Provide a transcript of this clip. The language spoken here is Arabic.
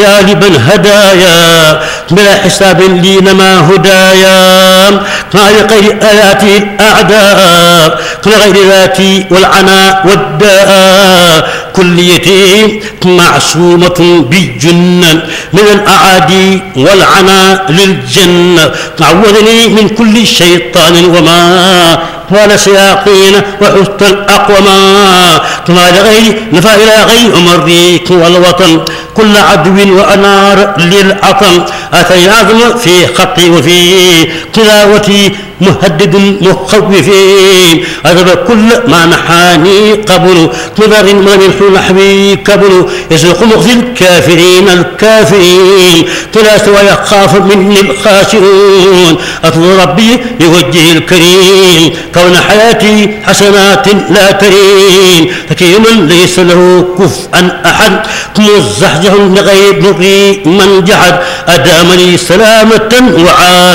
جالبا هدايا بلا حساب لي نما هدايا غير غير آياتي الأعداء غير ذاتي والعناء والداء كليتي معصومة بالجنة من الأعادي والعناء للجنة عوذني من كل شيطان وما قال سياقين وحسن الأقوما كما لغير نفى إلى غير أمريك والوطن كل عدو وأنار للعطم أتي عظم في خطي وفي تلاوتي مهدد مخوفين أذب كل ما نحاني قبل مضر ومنح نحوي قبل يسوق مخزي الكافرين الكافرين تلا سوى يخاف مني الخاسرون أطلب ربي بوجهه الكريم كون حياتي حسنات لا ترين حكيما ليس له كفءا أحد مزحزح لغير من جحد أدامني سلامة وعافية